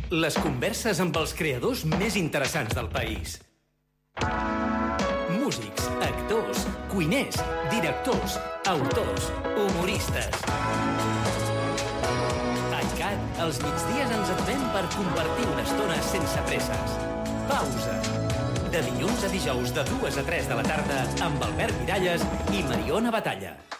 Les converses amb els creadors més interessants del país. Músics, actors, cuiners, directors, autors, humoristes. A ICAT, els migdies ens atrevem per compartir una estona sense presses. Pausa. De dilluns a dijous de 2 a 3 de la tarda amb Albert Miralles i Mariona Batalla.